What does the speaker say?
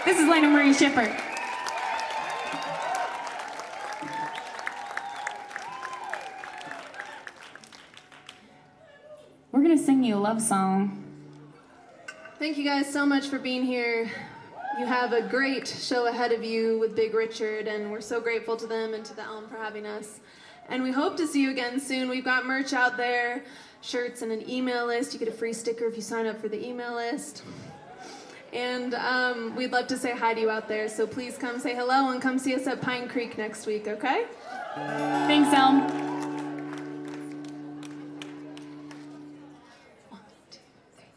This is Lena Marie Schiffer. We're going to sing you a love song. Thank you guys so much for being here. You have a great show ahead of you with Big Richard, and we're so grateful to them and to the Elm for having us. And we hope to see you again soon. We've got merch out there, shirts and an email list. You get a free sticker if you sign up for the email list. And we'd love to say hi to you out there, so please come say hello and come see us at Pine Creek next week, okay? Thanks, Elm.